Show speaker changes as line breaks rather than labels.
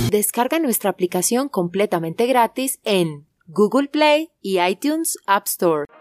Descarga nuestra aplicación completamente gratis en Google Play y iTunes App Store.